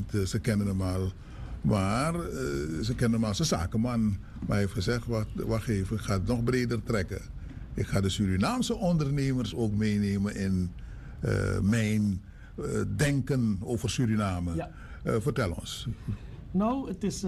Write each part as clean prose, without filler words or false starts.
want ze kennen hem al. Maar ze kennen hem als een zakenman. Maar hij heeft gezegd, wacht even, ik ga het nog breder trekken. Ik ga de Surinaamse ondernemers ook meenemen in mijn denken over Suriname. Ja. Vertel ons. Nou,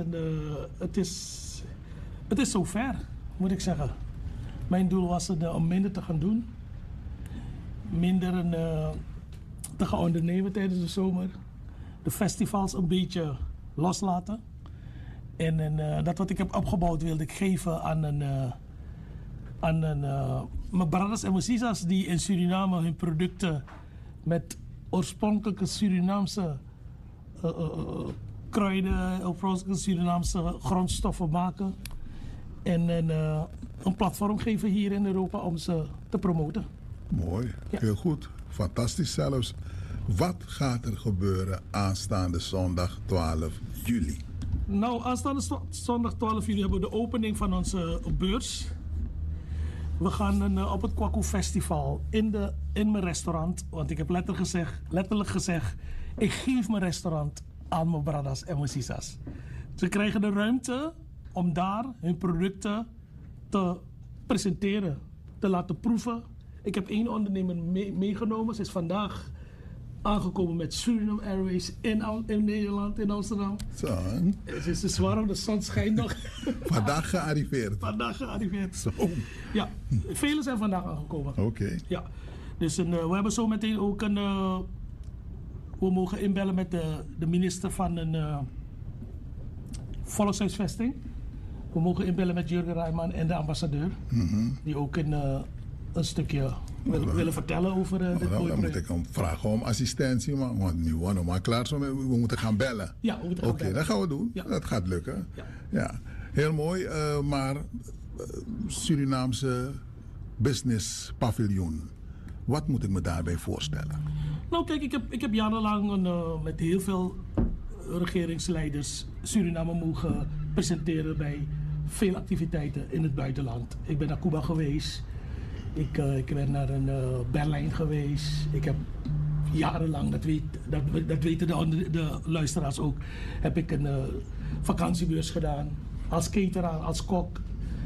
het is zover, moet ik zeggen. Mijn doel was om minder te gaan doen. Minder te gaan ondernemen tijdens de zomer. De festivals een beetje loslaten. En dat wat ik heb opgebouwd wilde ik geven aan mijn brothers en mijn sisters die in Suriname hun producten met oorspronkelijke Surinaamse kruiden, oorspronkelijke Surinaamse grondstoffen maken. En een platform geven hier in Europa om ze te promoten. Mooi, Ja. heel goed. Fantastisch zelfs. Wat gaat er gebeuren aanstaande zondag 12 juli? Nou, aanstaande zondag 12 juli hebben we de opening van onze beurs. We gaan op het Kwaku Festival in mijn restaurant. Want ik heb letterlijk gezegd, ik geef mijn restaurant aan mijn brothers en mijn sisters. Ze krijgen de ruimte om daar hun producten te presenteren, te laten proeven. Ik heb één ondernemer meegenomen. Ze is vandaag aangekomen met Suriname Airways in Nederland, in Amsterdam. Zo. Het is warm, de zon schijnt nog. Vandaag gearriveerd. Vandaag gearriveerd. Zo. Ja, velen zijn vandaag aangekomen. Oké. Ja, dus we hebben zo meteen ook we mogen inbellen met de minister van Volkshuisvesting. We mogen inbellen met Jurgen Rijman en de ambassadeur. Die ook een stukje willen vertellen over dit mooie Dan moet project. ik hem vragen om assistentie, want nu waren we maar klaar. We moeten gaan bellen. Ja, we moeten gaan Oké, bellen. dat gaan we doen. Ja. Dat gaat lukken. Ja. Ja. Heel mooi, maar Surinaamse business paviljoen. Wat moet ik me daarbij voorstellen? Nou kijk, ik heb jarenlang met heel veel regeringsleiders Suriname mogen presenteren bij veel activiteiten in het buitenland. Ik ben naar Cuba geweest. Ik ben naar Berlijn geweest. Ik heb jarenlang, dat weten de luisteraars ook, heb ik een vakantiebeurs gedaan. Als cateraar, als kok.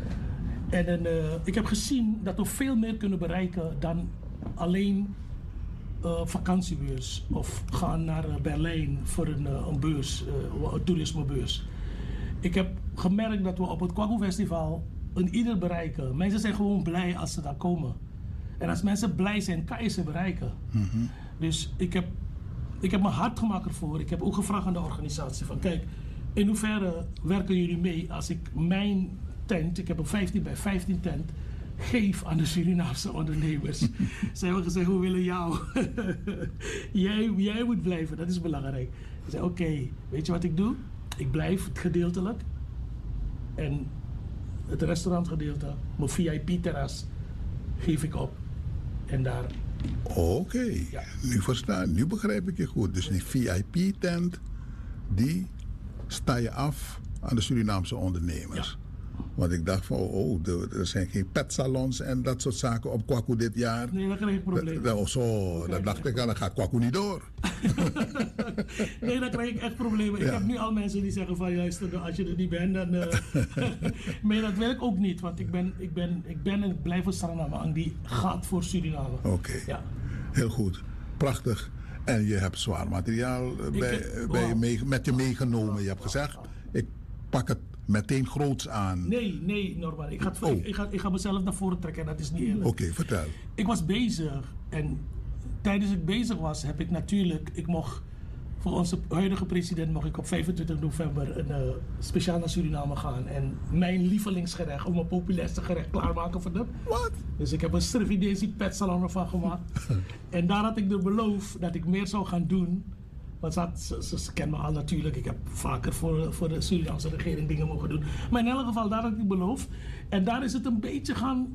En ik heb gezien dat we veel meer kunnen bereiken dan alleen vakantiebeurs. Of gaan naar Berlijn voor een beurs, een toerismebeurs. Ik heb gemerkt dat we op het Kwaku Festival een ieder bereiken. Mensen zijn gewoon blij als ze daar komen. En als mensen blij zijn, kan je ze bereiken. Dus ik heb me hard gemaakt ervoor. Ik heb ook gevraagd aan de organisatie van kijk, in hoeverre werken jullie mee als ik mijn tent, ik heb een 15 bij 15 tent, geef aan de Surinaamse ondernemers. Ze hebben gezegd, we willen jou. jij moet blijven, dat is belangrijk. Ik zei, oké, weet je wat ik doe? Ik blijf gedeeltelijk. En het restaurantgedeelte, mijn VIP-terras, geef ik op. En daar... Oké, Ja. nu begrijp ik je goed. Dus die VIP-tent, die sta je af aan de Surinaamse ondernemers. Want ik dacht van, er zijn geen petsalons en dat soort zaken op Kwaku dit jaar. Nee, dan krijg ik problemen. Dat dacht ik, dan gaat Kwaku niet door. Nee, dan krijg ik echt problemen. Ja. Ik heb nu al mensen die zeggen van luister, als je er niet bent, dan... maar dat wil ik ook niet, want ik ben en ik blijf een Suriname die gaat voor Suriname. Oké, Ja. heel goed. Prachtig. En je hebt zwaar materiaal met je meegenomen. Je hebt gezegd, ik pak het meteen groots aan. Nee, Norman. Ik ga mezelf naar voren trekken en dat is niet eerlijk. Oké, vertel. Ik was bezig en tijdens ik bezig was heb ik natuurlijk, ik mocht voor onze huidige president mocht ik op 25 november speciaal naar Suriname gaan en mijn lievelingsgerecht, of mijn populairste gerecht klaarmaken voor hem. Wat? Dus ik heb een Srividesi petsalon ervan gemaakt. En daar had ik de beloof dat ik meer zou gaan doen. Want ze kennen me al natuurlijk. Ik heb vaker voor de Surinaamse regering dingen mogen doen. Maar in elk geval, daar had ik beloofd. En daar is het een beetje gaan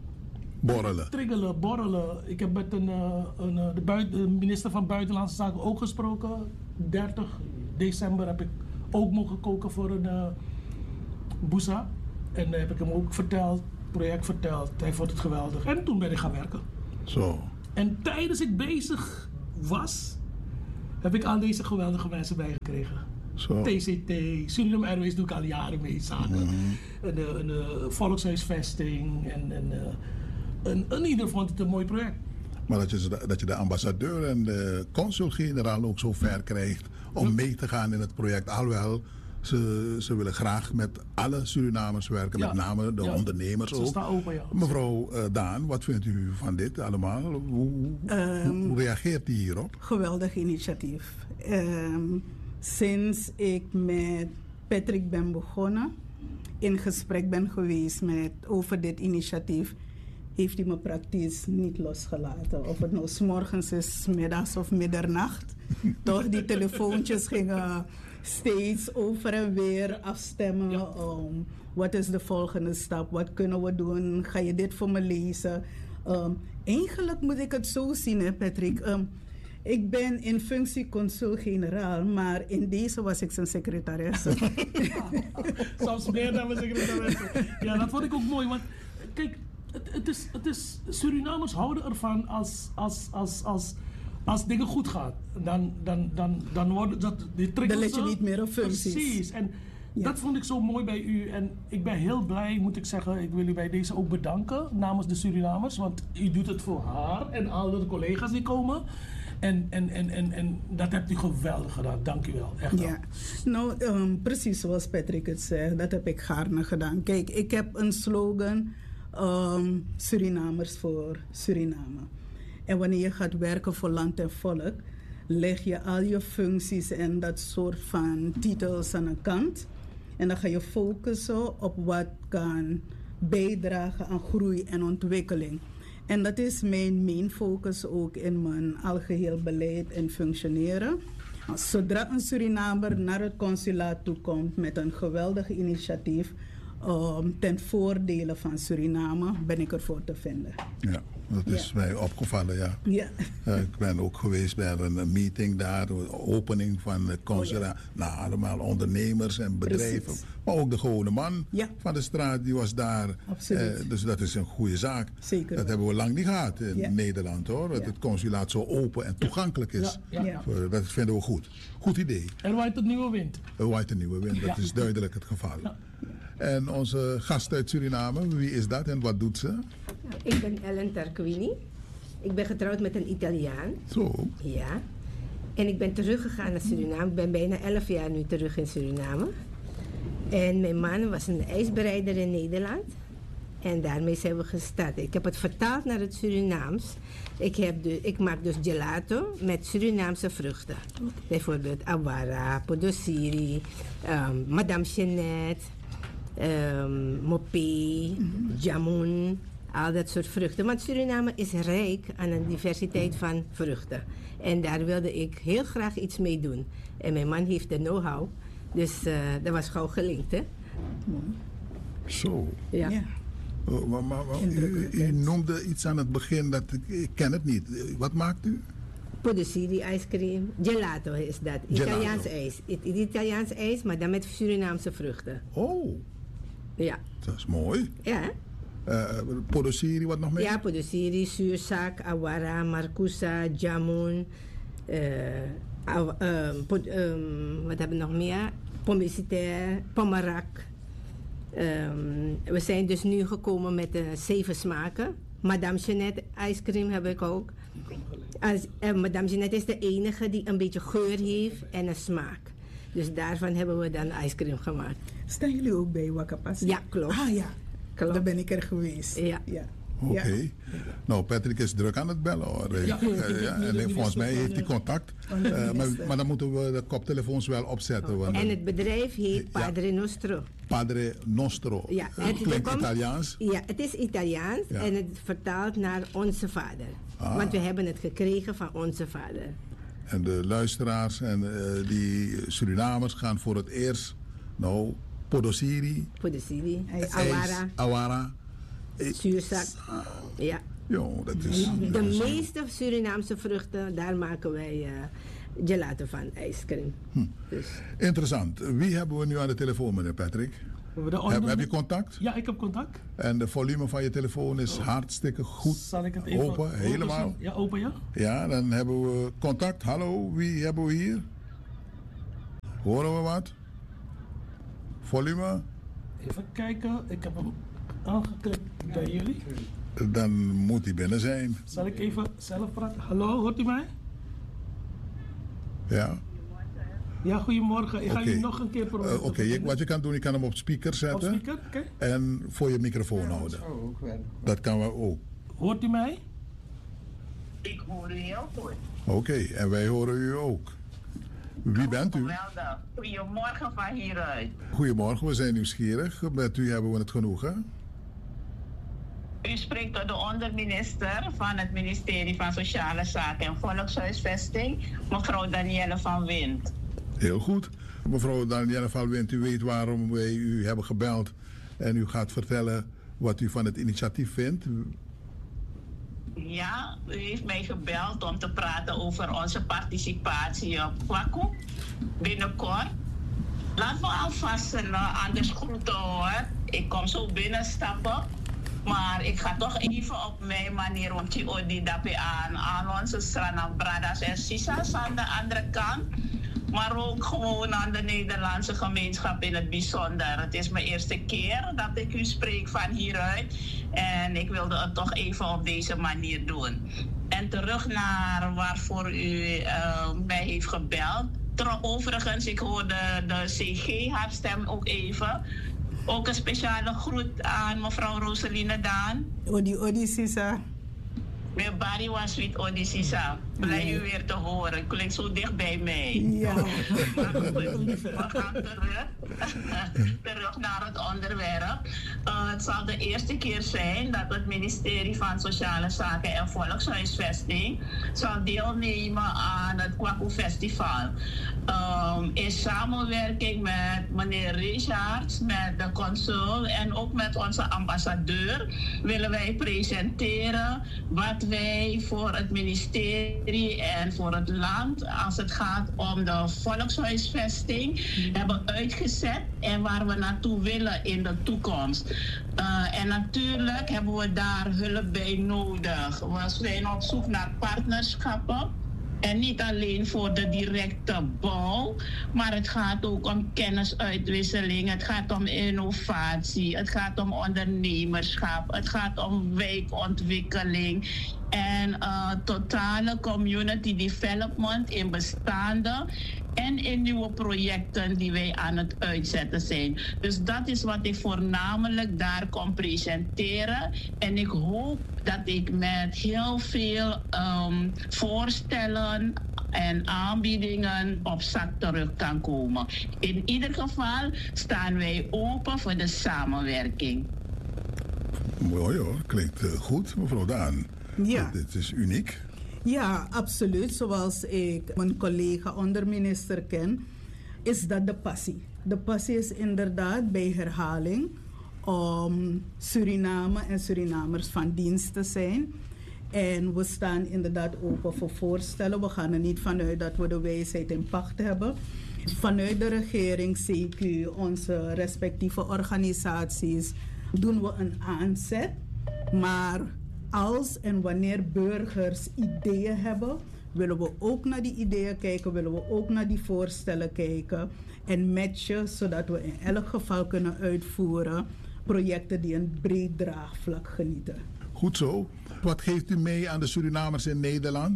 borrelen. Ik heb met de minister van Buitenlandse Zaken ook gesproken. 30 december heb ik ook mogen koken voor een Busa. En heb ik hem ook verteld, project verteld. Hij vond het geweldig. En toen ben ik gaan werken. Zo. En tijdens ik bezig was, heb ik al deze geweldige mensen bijgekregen. Zo. TCT, Suriname Airways doe ik al jaren mee zaken. Een volkshuisvesting. En ieder vond het een mooi project. Maar dat je de ambassadeur en de consul-generaal ook zo ver krijgt om mee te gaan in het project. Alhoewel, ze willen graag met alle Surinamers werken, met name de ondernemers ook. Staan open, ja. Mevrouw Daan, wat vindt u van dit allemaal? Hoe reageert u hierop? Geweldig initiatief. Sinds ik met Patrick ben begonnen, in gesprek ben geweest over dit initiatief, heeft hij me praktisch niet losgelaten. Of het nou 's morgens is, 's middags of middernacht. Toch, die telefoontjes gingen steeds over en weer afstemmen. Ja. Wat is de volgende stap? Wat kunnen we doen? Ga je dit voor me lezen? Eigenlijk moet ik het zo zien, hè, Patrick. Ik ben in functie consul-generaal, maar in deze was ik zijn secretaresse. Zelfs meer dan mijn secretaresse. Ja, dat vond ik ook mooi. Want kijk, het is Surinamers houden ervan als dingen goed gaan. Dan worden dat die Dan let je niet meer op functies. Precies. En dat vond ik zo mooi bij u. En ik ben heel blij, moet ik zeggen. Ik wil u bij deze ook bedanken namens de Surinamers. Want u doet het voor haar en alle de collega's die komen. En dat hebt u geweldig gedaan. Dank u wel. Echt wel. Ja, nou precies zoals Patrick het zegt, dat heb ik gaarne gedaan. Kijk, ik heb een slogan, Surinamers voor Suriname. En wanneer je gaat werken voor land en volk, leg je al je functies en dat soort van titels aan de kant. En dan ga je focussen op wat kan bijdragen aan groei en ontwikkeling. En dat is mijn main focus ook in mijn algeheel beleid en functioneren. Zodra een Surinamer naar het consulaat toe komt met een geweldig initiatief ten voordele van Suriname, ben ik ervoor te vinden. Ja, dat is mij opgevallen, ja. Ja. Ik ben ook geweest bij een meeting daar, de opening van het consulaat. Nou, allemaal ondernemers en bedrijven. Precies. Maar ook de gewone man van de straat, die was daar. Absoluut. Dus dat is een goede zaak. Zeker. Dat hebben we lang niet gehad in Nederland, hoor. Dat het consulaat zo open en toegankelijk is. Ja. Dat vinden we goed. Goed idee. Er waait een nieuwe wind. Er waait een nieuwe wind, dat is duidelijk het geval. En onze gast uit Suriname, wie is dat en wat doet ze? Ik ben Ellen Tarquini. Ik ben getrouwd met een Italiaan. Zo. Ja. En ik ben teruggegaan naar Suriname. Ik ben bijna 11 jaar nu terug in Suriname. En mijn man was een ijsbereider in Nederland. En daarmee zijn we gestart. Ik heb het vertaald naar het Surinaams. Ik maak dus gelato met Surinaamse vruchten. Bijvoorbeeld awara, podosiri, Madame Jeannette, mopé, jamoen, al dat soort vruchten. Want Suriname is rijk aan een diversiteit van vruchten. En daar wilde ik heel graag iets mee doen. En mijn man heeft de know-how. Dus dat was gauw gelinkt, hè? Zo. Ja. Ja. Maar u noemde iets aan het begin dat ik ken het niet. Wat maakt u? Podosiri ijscream. Gelato is dat. Gelato. Italiaans ijs. Italiaans ijs, maar dan met Surinaamse vruchten. Oh, Ja. dat is mooi. Ja. Podosiri, wat nog meer? Ja, podosiri, zuurzak, awara, marcousa, jamoen. Wat hebben we nog meer? Pomesitair, pomarak. We zijn dus nu gekomen met 7 smaken. Madame Jeannette ijscream heb ik ook. Madame Jeannette is de enige die een beetje geur heeft en een smaak. Dus daarvan hebben we dan ijscream gemaakt. Staan jullie ook bij Wakapas? Ja, klopt. Ah ja, Klopt. daar ben ik er geweest. Ja. Oké. Nou, Patrick is druk aan het bellen, hoor. En volgens mij heeft hij contact. Maar dan moeten we de koptelefoons wel opzetten. Want En het bedrijf heet Padre Nostro. Padre Nostro. Ja, Klinkt Italiaans? Ja, het is Italiaans en het vertaalt naar Onze Vader. Want we hebben het gekregen van Onze Vader. En de luisteraars en die Surinamers gaan voor het eerst, nou, podosiri, Podosiri, awara, awara, zuurzak. Ja. Jo, dat is... De meeste Surinaamse vruchten, daar maken wij gelato van, ijscream. Dus. Interessant. Wie hebben we nu aan de telefoon, meneer Patrick? Heb je contact? Ja, ik heb contact. En de volume van je telefoon is hartstikke goed. Zal ik het even open, helemaal? Ja, open, ja. Ja, dan hebben we contact. Hallo, wie hebben we hier? Horen we wat? Volume? Even kijken, ik heb hem aangeklikt bij jullie. Dan moet hij binnen zijn. Zal ik even zelf praten? Hallo, hoort u mij? Ja. Ja, goedemorgen. Ik ga jullie nog een keer proberen. Oké, wat je kan doen, je kan hem op speaker zetten. Op speaker, oké. En voor je microfoon houden. Dat kan we ook. Hoort u mij? Ik hoor u heel goed. Oké, en wij horen u ook. Wie bent u? Geweldig. Goedemorgen van hieruit. Goedemorgen, we zijn nieuwsgierig. Met u hebben we het genoegen. U spreekt tot de onderminister van het ministerie van Sociale Zaken en Volkshuisvesting, mevrouw Danielle van Wind. Heel goed. Mevrouw Danielle van Wind, u weet waarom wij u hebben gebeld. En u gaat vertellen wat u van het initiatief vindt. Ja, u heeft mij gebeld om te praten over onze participatie op Kwaku binnenkort. Laat me alvast anders groeten hoor. Ik kom zo binnenstappen. Maar ik ga toch even op mijn manier om te odi daarbij aan onze Strana Bradas en Sisas aan de andere kant. Maar ook gewoon aan de Nederlandse gemeenschap in het bijzonder. Het is mijn eerste keer dat ik u spreek van hieruit. En ik wilde het toch even op deze manier doen. En terug naar waarvoor u mij heeft gebeld. Overigens, ik hoorde de CG, haar stem ook even. Ook een speciale groet aan mevrouw Roseline Daan. Odi Sisa. Mijn Barry was sweet Odi Sisa. Blij u weer te horen. Klinkt zo dicht bij mij. Ja. We gaan terug naar het onderwerp. Het zal de eerste keer zijn dat het ministerie van Sociale Zaken en Volkshuisvesting zal deelnemen aan het Kwaku Festival. In samenwerking met meneer Richards, met de consul en ook met onze ambassadeur willen wij presenteren wat wij voor het ministerie en voor het land, als het gaat om de volkshuisvesting, hebben uitgezet en waar we naartoe willen in de toekomst. En natuurlijk hebben we daar hulp bij nodig. We zijn op zoek naar partnerschappen. En niet alleen voor de directe bouw, maar het gaat ook om kennisuitwisseling, het gaat om innovatie, het gaat om ondernemerschap, het gaat om wijkontwikkeling en totale community development in bestaande en in nieuwe projecten die wij aan het uitzetten zijn. Dus dat is wat ik voornamelijk daar kom presenteren. En ik hoop dat ik met heel veel voorstellen en aanbiedingen op zak terug kan komen. In ieder geval staan wij open voor de samenwerking. Mooi hoor, klinkt goed, mevrouw Daan. Ja. Dit is uniek. Ja, absoluut. Zoals ik mijn collega onderminister ken, is dat de passie. De passie is inderdaad bij herhaling om Suriname en Surinamers van dienst te zijn. En we staan inderdaad open voor voorstellen. We gaan er niet vanuit dat we de wijsheid in pacht hebben. Vanuit de regering, CQ, onze respectieve organisaties, doen we een aanzet. Maar als en wanneer burgers ideeën hebben, willen we ook naar die ideeën kijken, willen we ook naar die voorstellen kijken en matchen, zodat we in elk geval kunnen uitvoeren projecten die een breed draagvlak genieten. Goed zo. Wat geeft u mee aan de Surinamers in Nederland?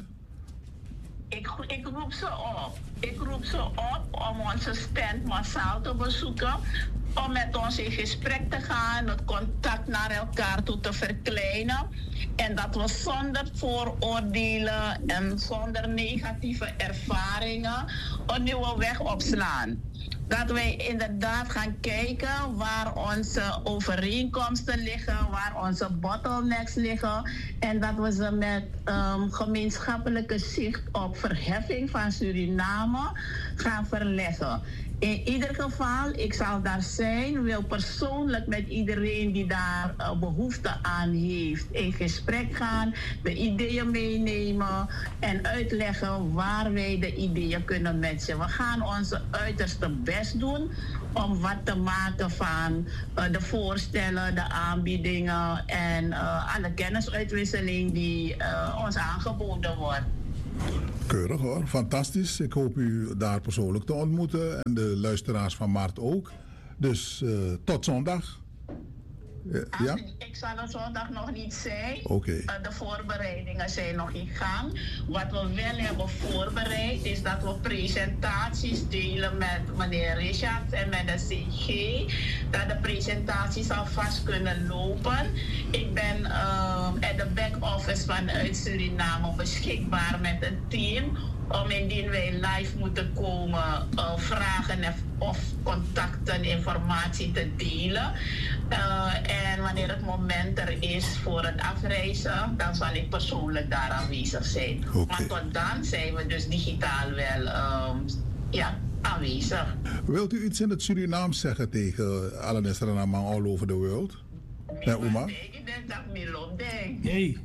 Ik roep ze op. Ik roep ze op om onze stand massaal te bezoeken. Om met ons in gesprek te gaan, het contact naar elkaar toe te verkleinen. En dat we zonder vooroordelen en zonder negatieve ervaringen een nieuwe weg opslaan. Dat wij inderdaad gaan kijken waar onze overeenkomsten liggen, waar onze bottlenecks liggen. En dat we ze met gemeenschappelijke zicht op verheffing van Suriname gaan verleggen. In ieder geval, ik zal daar zijn, wil persoonlijk met iedereen die daar behoefte aan heeft in gesprek gaan, de ideeën meenemen en uitleggen waar wij de ideeën kunnen matchen. We gaan onze uiterste best doen om wat te maken van de voorstellen, de aanbiedingen en alle kennisuitwisseling die ons aangeboden wordt. Keurig hoor, fantastisch. Ik hoop u daar persoonlijk te ontmoeten en de luisteraars van Maart ook. Dus tot zondag. Ja? Ik zal er zondag nog niet zijn. Okay. De voorbereidingen zijn nog in gang. Wat we wel hebben voorbereid is dat we presentaties delen met meneer Richard en met de CG. Dat de presentaties alvast kunnen lopen. Ik ben at de back-office vanuit Suriname beschikbaar met een team om indien wij live moeten komen vragen of contacten, informatie te delen. En wanneer het moment er is voor het afreizen, dan zal ik persoonlijk daar aanwezig zijn. Okay. Maar tot dan zijn we dus digitaal wel aanwezig. Wilt u iets in het Surinaams zeggen tegen alle Surinamers all over the world? Ja, Uma? Ik denk dat ik loop denk. Hey.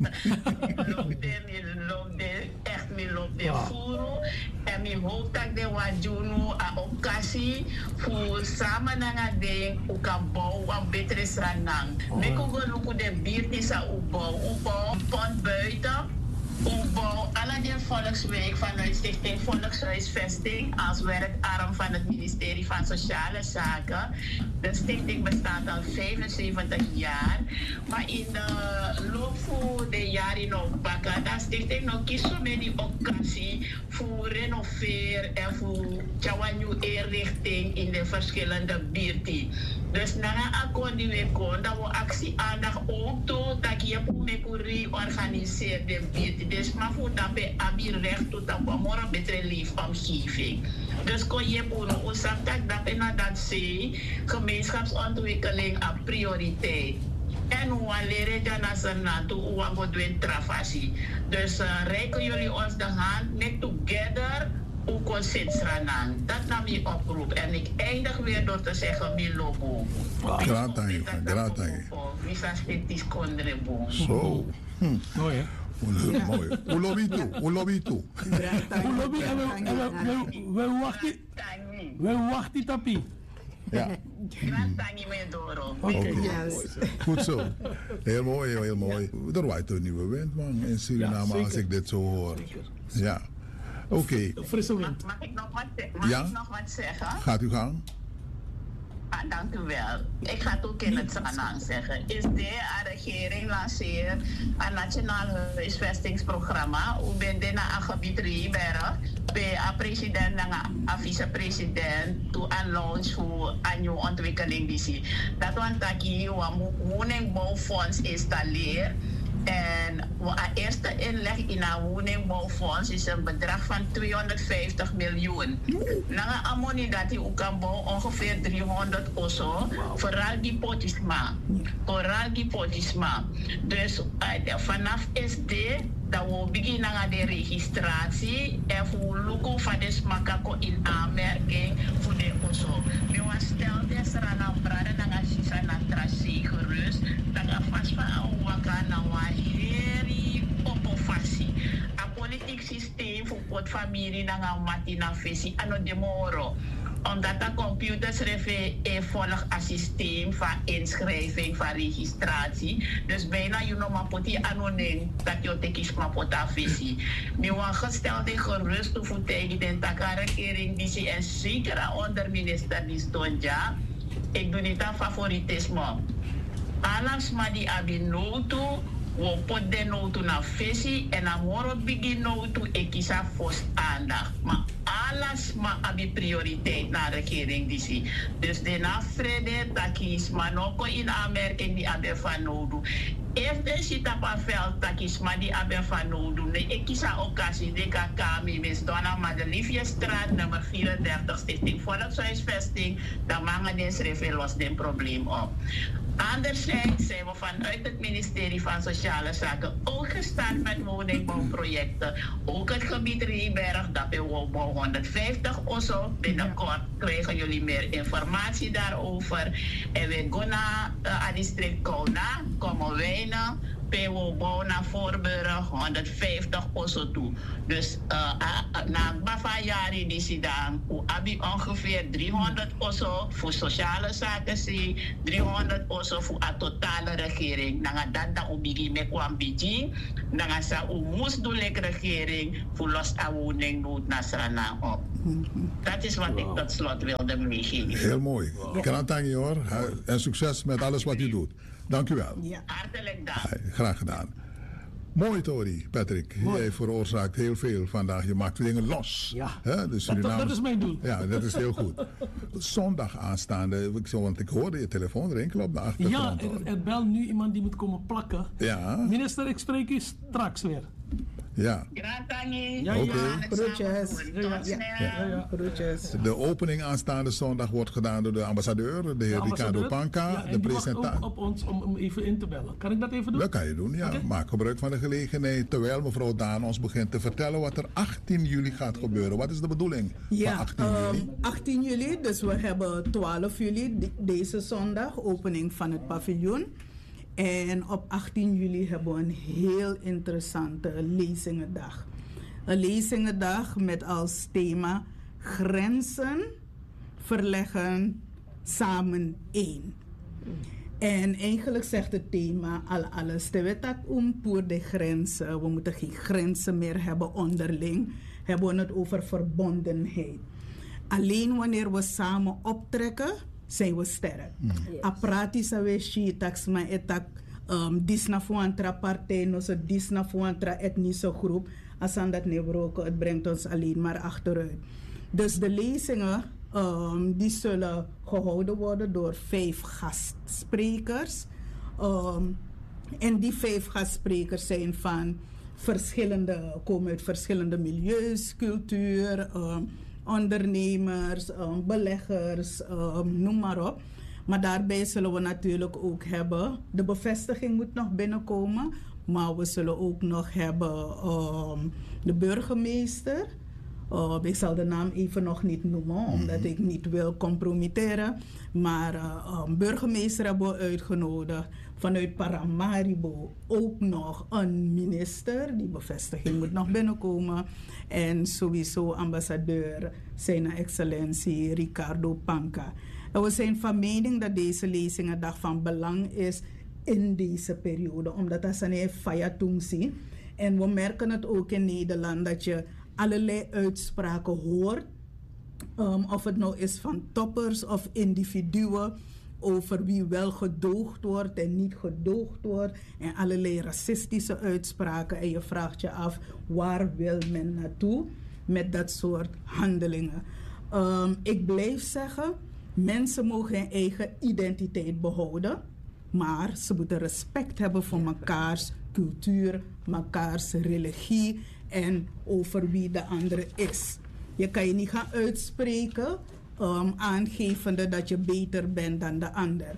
Echt loop de furo. En ik hoop dat de wajunu a occasie voor samen naar ding ook kan bouwen een betere stranang. Ik kan ook de buurt is opbouwen, pond buiten. Opbouw alle de Volksweek vanuit Stichting Volkshuisvesting als werkarm van het ministerie van Sociale Zaken. De stichting bestaat al 75 jaar, maar in de loop van de jaren nog bakken, de stichting nog kiest zo die occasie voor renoveren en voor een nieuwe inrichting in de verschillende buurten. Dus na een akkoord die we konden, dat we actie aandacht ook toe, dat je mee organiseert de buurt. Dus maar voor dat we hebben recht tot een morgen betere leefomgeving. Dus kon je voor ons zeggen dat we dat ze gemeenschapsontwikkeling een prioriteit. En hoe leren je naar ze naartoe, hoe we doen travasie. Dus reiken jullie ons de hand, met together, hoe kon Sint-Sranang. Dat nam je oproep. En ik eindig weer door te zeggen, mi logo. Graag aan je, graag aan je. Visa steeds kondrebo. Zo. Mooi hè? Mooi. Hoe lobby toe? Hoe lobby en we wachten tapie. Ja. Oké. Goed zo. Heel mooi, heel mooi. Er waait een nieuwe wind man in Suriname als ik dit zo hoor. Ja. Oké. Frisse wind. Mag ik nog wat zeggen? Gaat u gang. Dank u wel. Ik ga het ook in het Sanang zeggen. Is de regering lanceert een nationaal huisvestingsprogramma. Hoe ben je naar een gebied Rieberg? Bij een president en een vicepresident to een launch voor een nieuwe ontwikkeling die zie. Dat want dat je een woningbouwfonds installeert. En de eerste inleg in een woningbouwfonds is een bedrag van 250 miljoen. Na een money dat je ook kan bouwen, ongeveer 300 of zo. Vooral die potisma. Dus vanaf SD dat we beginnen aan de registratie en voor logo van de smakako in aanmerking voor de OSO. We was stel des rana brada na sisa na tracé gerust dat er vast van waka na waheri opofasi. A politiek systeem voor pot familie na mati na fesi ano demoro. Omdat de computers volgen een systeem van inschrijving, van registratie. Dus bijna je nog maar poti anoniem dat je tekens maar pota visie. Nu een gestelde gerust voor tegen de regering die ze en zeker onder minister die stond ja. Ik doe niet aan favoritisme. Alles maar die abinoto. We pot de notu na visie en dan morgen begin notu ik kies vast aandacht. Maar alles maar abi prioriteit naar de regering die zie. Dus de navrede takis maar ook in aanmerking die abe van nodu. If de zit op een veld takis maar die abe van nodu. Nee, ik kies een occasie de kakami mis donna maar de Liefjestraat nummer 34 stichting Volkshuisvesting. Dan mangen de schrijven los den probleem op. Anderzijds zijn we vanuit het ministerie van Sociale Zaken ook gestart met woningbouwprojecten. Ook het gebied Rieberg, dat we bouw 150 of zo. Binnenkort krijgen jullie meer informatie daarover. En we gaan naar district Kauna, Kommerwijnen. PO bouw naar Voorburg, 150 of zo toe. Dus na Bavajari die ze dan, abi ongeveer 300 of zo voor sociale zaken, 300 of zo voor de totale regering. Dan dat dan obigi me kwam biji, dan sa moest doen regering voor los aan woning doet naar op. Dat is wat ik tot slot wilde meegeven. Heel mooi. Ik kan het je hoor. En succes met alles wat u doet. Dank u wel. Ja. Hartelijk dank. Graag gedaan. Mooi, Tori, Patrick. Mooi. Jij veroorzaakt heel veel vandaag. Je maakt dingen los. Ja. Hè? De Surinamers... dat is mijn doel. Ja, dat is heel goed. Zondag aanstaande, want ik hoorde je telefoon rinkelen op de achtergrond. Ja, er belt nu iemand die moet komen plakken. Ja. Minister, ik spreek u straks weer. Ja. Gratangi. Ja, Oké. Groetjes. Tot snel. Groetjes. De opening aanstaande zondag wordt gedaan door de ambassadeur, de heer Ricardo Panca. Ja, en de die wacht presentatie. ook op ons om even in te bellen. Kan ik dat even doen? Dat kan je doen, ja. Oké. Maak gebruik van de gelegenheid. Terwijl mevrouw Daan ons begint te vertellen wat er 18 juli gaat gebeuren. Wat is de bedoeling van Ja, 18 juli? 18 juli, dus we hebben 12 juli, deze zondag, opening van het paviljoen. En op 18 juli hebben we een heel interessante lezingendag. Een lezingendag met als thema grenzen verleggen samen één. En eigenlijk zegt het thema al alles. De wet voor de grenzen. We moeten geen grenzen meer hebben onderling. Hebben we het over verbondenheid. Alleen wanneer we samen optrekken, zijn we sterk. Apratische we shitax maar etak disna fuantra partij, onze disna fuantra etnische groep. Als aan dat nebroken, het brengt ons alleen maar achteruit. Dus de lezingen die zullen gehouden worden door 5 gastsprekers. En die 5 gastsprekers zijn komen uit verschillende milieus, cultuur, ondernemers, beleggers, noem maar op. Maar daarbij zullen we natuurlijk ook hebben, de bevestiging moet nog binnenkomen, maar we zullen ook nog hebben de burgemeester. Ik zal de naam even nog niet noemen, omdat ik niet wil compromitteren. Maar burgemeester hebben we uitgenodigd. Vanuit Paramaribo ook nog een minister. Die bevestiging moet nog binnenkomen. En sowieso ambassadeur, zijn excellentie Ricardo Panca. En we zijn van mening dat deze lezingendag van belang is in deze periode. Omdat dat zijn fayatung. En we merken het ook in Nederland dat je allerlei uitspraken hoort. Of het nou is van toppers of individuen. Over wie wel gedoogd wordt en niet gedoogd wordt. En allerlei racistische uitspraken. En je vraagt je af, waar wil men naartoe met dat soort handelingen? Ik blijf zeggen, mensen mogen hun eigen identiteit behouden. Maar ze moeten respect hebben voor mekaars cultuur, mekaars religie en over wie de andere is. Je kan je niet gaan uitspreken aangevende dat je beter bent dan de ander.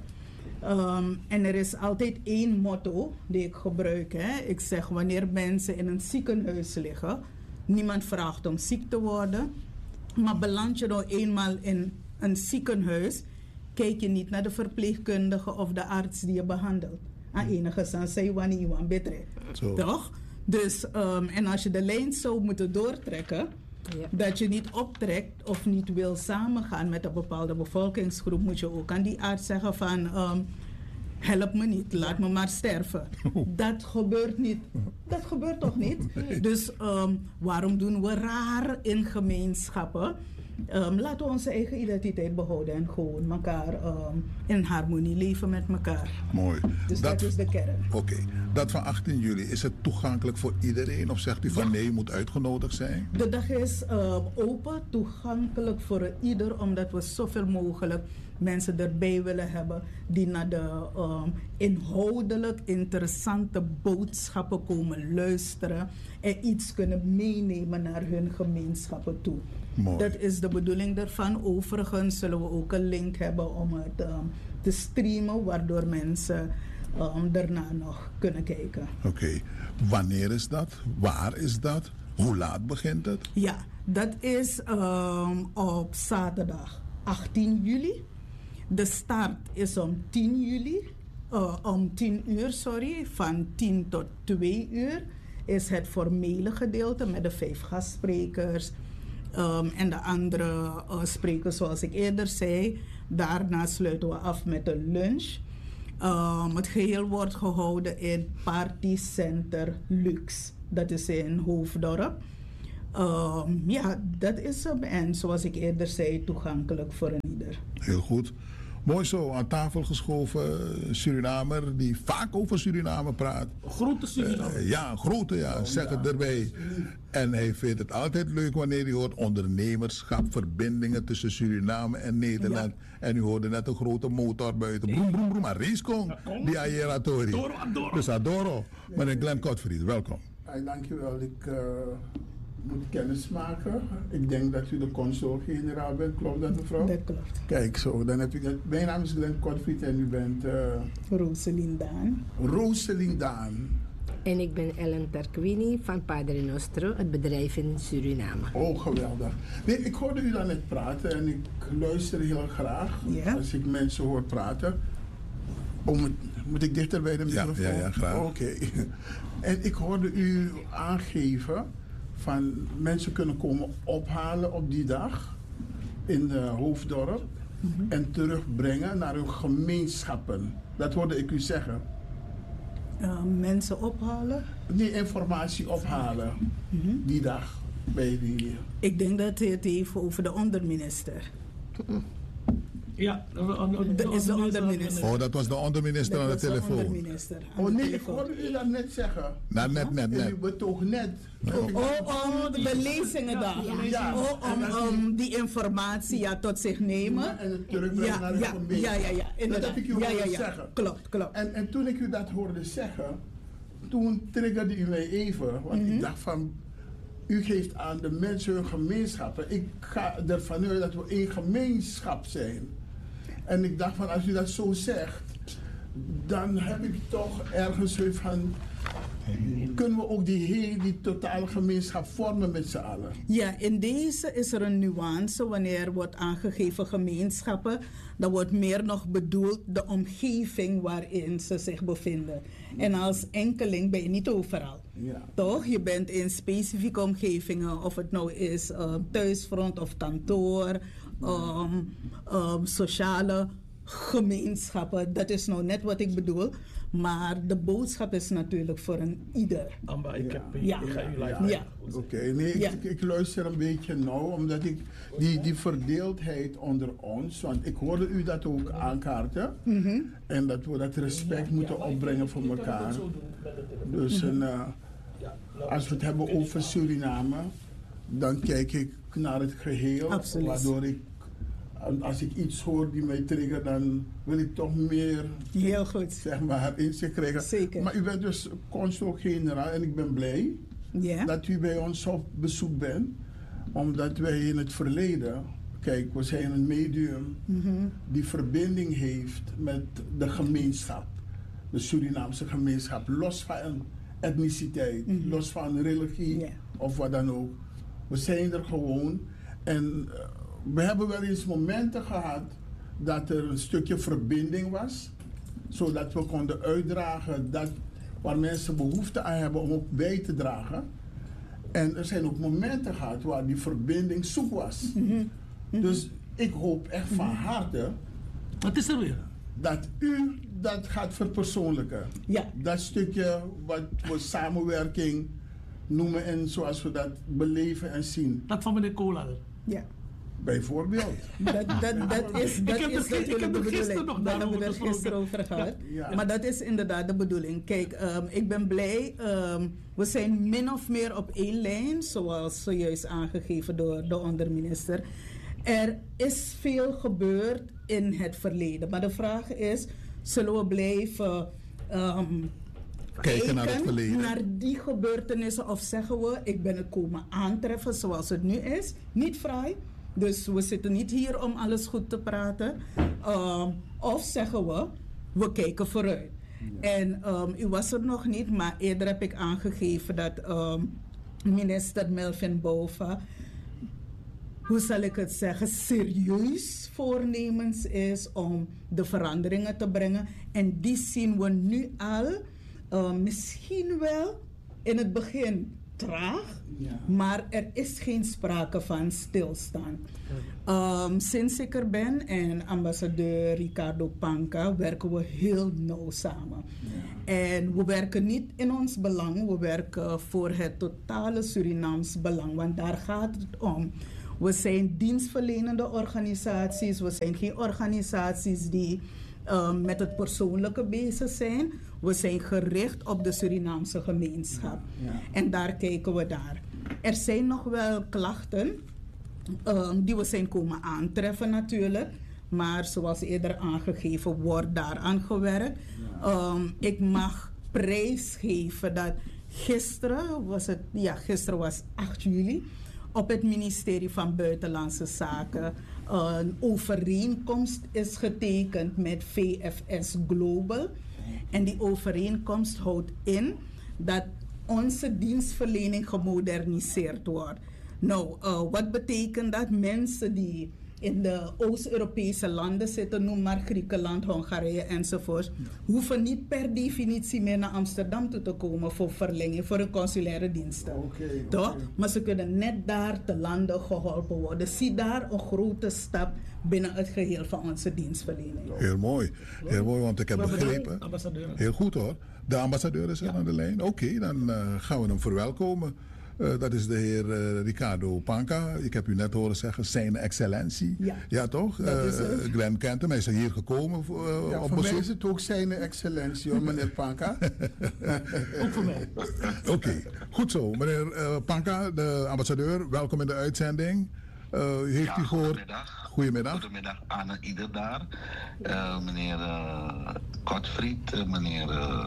En er is altijd één motto die ik gebruik. Ik zeg, wanneer mensen in een ziekenhuis liggen, niemand vraagt om ziek te worden. Maar beland je nou eenmaal in een ziekenhuis, kijk je niet naar de verpleegkundige of de arts die je behandelt. Aan enige zin zei wanneer je aan beter. Toch? Dus, en als je de lijn zou moeten doortrekken, dat je niet optrekt of niet wil samengaan met een bepaalde bevolkingsgroep, moet je ook aan die arts zeggen van help me niet, laat me maar sterven. Dat gebeurt niet. Dat gebeurt toch niet? Dus waarom doen we raar in gemeenschappen? Laten we onze eigen identiteit behouden en gewoon elkaar in harmonie leven met elkaar. Mooi. Dus dat is de kern. Oké. Dat van 18 juli, is het toegankelijk voor iedereen? Of zegt u van nee, je moet uitgenodigd zijn? De dag is open, toegankelijk voor ieder, omdat we zoveel mogelijk mensen erbij willen hebben die naar de inhoudelijk interessante boodschappen komen luisteren en iets kunnen meenemen naar hun gemeenschappen toe. Mooi. Dat is de bedoeling daarvan. Overigens zullen we ook een link hebben om het te streamen, waardoor mensen daarna nog kunnen kijken. Oké. Wanneer is dat? Waar is dat? Hoe laat begint het? Ja, dat is op zaterdag 18 juli. De start is om 10 uur, van 10 tot 2 uur is het formele gedeelte met de 5 gastsprekers en de andere sprekers zoals ik eerder zei. Daarna sluiten we af met een lunch. Het geheel wordt gehouden in Party Center Lux. Dat is in Hoofddorp. Ja, dat is hem. En zoals ik eerder zei, toegankelijk voor een ieder. Heel goed. Mooi zo, aan tafel geschoven Surinamer die vaak over Suriname praat. Grote Suriname. Ja, grote, ja, zeg het erbij. En hij vindt het altijd leuk wanneer hij hoort ondernemerschap, verbindingen tussen Suriname en Nederland. Ja. En u hoorde net een grote motor buiten. Broem, broem, broem, een racekong. Die Aeratori. Dus adoro. Meneer Glenn Godfried, welkom. Dankjewel. Ik moet kennis maken. Ik denk dat u de consul-generaal bent. Klopt dat, mevrouw? Dat klopt. Kijk, zo. Dan heb ik het. Mijn naam is Glenn Godfried en u bent... Roselien Daan. Roselien Daan. En ik ben Ellen Tarquini van Padre Nostro, het bedrijf in Suriname. Oh, geweldig. Nee, ik hoorde u dan net praten en ik luister heel graag als ik mensen hoor praten. Moet ik dichter bij de microfoon? Ja, graag. Oké. En ik hoorde u aangeven van mensen kunnen komen ophalen op die dag in de Hoofddorp en terugbrengen naar hun gemeenschappen. Dat hoorde ik u zeggen. Mensen ophalen? Die informatie ophalen die dag bij die... Ik denk dat hij het heeft over de onderminister. Ja, dat is de onderminister. Oh, dat was de onderminister aan de telefoon. Ik hoorde u dat net zeggen. Net. U betoog net. Om de lezingen om die informatie tot zich nemen. En het terugbrengen naar de gemeente. Ja. Dat heb ik u horen zeggen. Klopt. En toen ik u dat hoorde zeggen, toen triggerde u mij even. Want ik dacht van, u geeft aan de mensen hun gemeenschappen. Ik ga ervan uit dat we één gemeenschap zijn. En ik dacht van, als u dat zo zegt, dan heb ik toch ergens zoiets van, kunnen we ook die totale gemeenschap vormen met z'n allen? Ja, in deze is er een nuance wanneer wordt aangegeven gemeenschappen. Dan wordt meer nog bedoeld de omgeving waarin ze zich bevinden. En als enkeling ben je niet overal. Ja. Toch? Je bent in specifieke omgevingen, of het nou is thuisfront of kantoor, sociale gemeenschappen. Dat is nou net wat ik bedoel. Maar de boodschap is natuurlijk voor een ieder. Amba, ik ga u live. Ja. Oké, nee, ik luister een beetje nauw, omdat ik die verdeeldheid onder ons, want ik hoorde u dat ook aankaarten, en dat we dat respect moeten opbrengen voor elkaar. Dus als we het hebben over Suriname, dan kijk ik naar het geheel. Absoluut. Waardoor ik, als ik iets hoor die mij triggert, dan wil ik toch meer, heel goed, zeg maar, inzicht krijgen. Zeker. Maar u bent dus consul-generaal en ik ben blij dat u bij ons op bezoek bent. Omdat wij in het verleden, kijk, we zijn een medium die verbinding heeft met de gemeenschap. De Surinaamse gemeenschap, los van etniciteit, los van religie of wat dan ook. We zijn er gewoon en we hebben wel eens momenten gehad dat er een stukje verbinding was, zodat we konden uitdragen dat waar mensen behoefte aan hebben om ook bij te dragen. En er zijn ook momenten gehad waar die verbinding zoek was. Dus ik hoop echt van harte. Wat is er weer? Dat u dat gaat verpersoonlijken. Ja. Dat stukje wat we samenwerking noemen en zoals we dat beleven en zien. Dat van meneer Kolar. Ja. Bijvoorbeeld. Dat is natuurlijk de bedoeling. Daar hebben we het gisteren over gehad. Ja. Maar dat is inderdaad de bedoeling. Kijk, ik ben blij. We zijn min of meer op één lijn, zoals zojuist aangegeven door de onderminister. Er is veel gebeurd in het verleden. Maar de vraag is, zullen we blijven kijken naar het verleden. Naar die gebeurtenissen, of zeggen we, ik ben het komen aantreffen zoals het nu is. Niet vrij. Dus we zitten niet hier om alles goed te praten. Of zeggen we kijken vooruit. Ja. En u was er nog niet, maar eerder heb ik aangegeven dat minister Melvin Bouva, hoe zal ik het zeggen, serieus voornemens is om de veranderingen te brengen. En die zien we nu al, misschien wel in het begin traag, ja. Maar er is geen sprake van stilstaan. Sinds ik er ben en ambassadeur Ricardo Panca werken we heel nauw samen. Ja. En we werken niet in ons belang, we werken voor het totale Surinaams belang, want daar gaat het om. We zijn dienstverlenende organisaties, we zijn geen organisaties die met het persoonlijke bezig zijn. We zijn gericht op de Surinaamse gemeenschap. Ja. En daar kijken we naar. Er zijn nog wel klachten die we zijn komen aantreffen natuurlijk. Maar zoals eerder aangegeven wordt daaraan gewerkt. Ja. Ik mag prijsgeven dat gisteren was 8 juli... op het ministerie van Buitenlandse Zaken een overeenkomst is getekend met VFS Global. En die overeenkomst houdt in dat onze dienstverlening gemoderniseerd wordt. Nou, wat betekent dat? Mensen die in de Oost-Europese landen zitten, noem maar Griekenland, Hongarije enzovoort, hoeven niet per definitie meer naar Amsterdam toe te komen voor verlenging, voor hun consulaire diensten. Toch? Maar ze kunnen net daar te landen geholpen worden. Zie daar een grote stap binnen het geheel van onze dienstverlening. Heel mooi, want ik heb begrepen. Heel goed hoor. De ambassadeur is aan de lijn. Oké, dan gaan we hem verwelkomen. Dat is de heer Ricardo Panca. Ik heb u net horen zeggen, zijn excellentie. Ja toch? Glenn kent hem, hij is hier gekomen op voor bezoek. mij is het ook zijn excellentie, hoor, meneer Panca. Ook voor mij. Oké, goed zo. Meneer Panca, de ambassadeur, welkom in de uitzending. Heeft u gehoord? Goedemiddag. Goedemiddag aan ieder daar. Meneer Godfried, meneer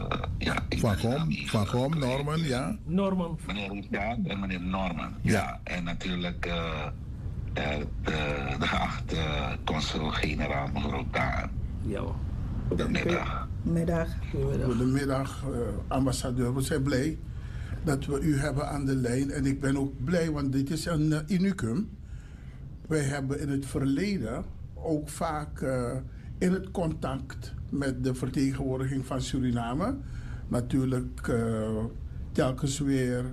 Van Gom, Norman, ja. Norman. Meneer Richard en meneer Norman. Ja. En natuurlijk de geachte consul-generaal mevrouw Daan. Ja. Goedemiddag. Goedemiddag, ambassadeur. We zijn blij dat we u hebben aan de lijn. En ik ben ook blij, want dit is een unicum. Wij hebben in het verleden ook vaak in het contact met de vertegenwoordiging van Suriname natuurlijk telkens weer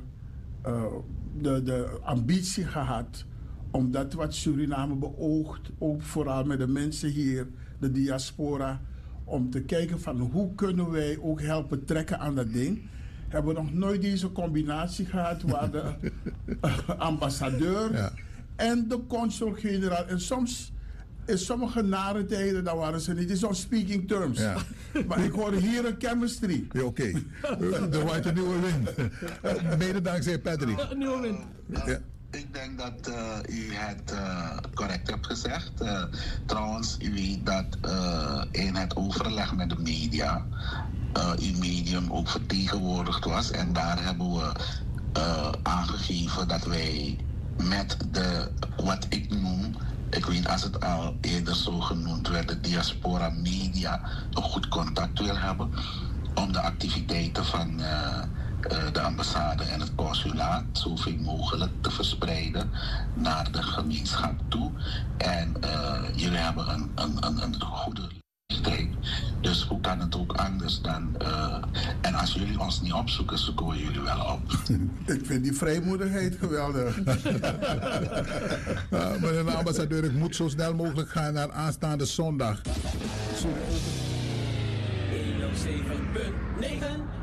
de ambitie gehad om dat wat Suriname beoogt, ook vooral met de mensen hier, de diaspora, om te kijken van hoe kunnen wij ook helpen trekken aan dat ding. Hebben we nog nooit deze combinatie gehad waar de ambassadeur... Ja. En de consul-generaal. En soms, in sommige nare tijden, dan waren ze niet. Het is on speaking terms. Ja. Maar ik hoor hier een chemistry. Ja, oké. Er waait een nieuwe wind. Mede dankzij Patrick. Een nieuwe wind. Ja. Ik denk dat u het correct hebt gezegd. Trouwens, u weet dat in het overleg met de media uw medium ook vertegenwoordigd was. En daar hebben we aangegeven dat wij met wat ik noem, ik weet als het al eerder zo genoemd werd, de diaspora media, een goed contact wil hebben om de activiteiten van de ambassade en het consulaat zoveel mogelijk te verspreiden naar de gemeenschap toe. En jullie hebben een goede strijd. Dus hoe kan het ook anders dan... en als jullie ons niet opzoeken, zoeken we jullie wel op. Ik vind die vrijmoedigheid geweldig. Meneer de ambassadeur, ik moet zo snel mogelijk gaan naar aanstaande zondag. 107.9